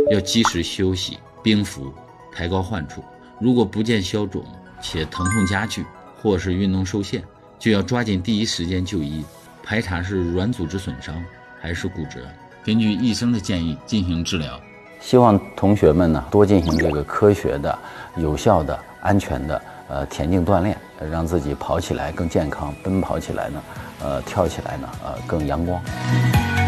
要及时休息、冰敷、抬高患处。如果不见消肿且疼痛加剧，或是运动受限，就要抓紧第一时间就医，排查是软组织损伤还是骨折，根据医生的建议进行治疗。 希望同学们呢多进行这个科学的、有效的、安全的田径锻炼，让自己跑起来更健康，奔跑起来呢，跳起来呢更阳光。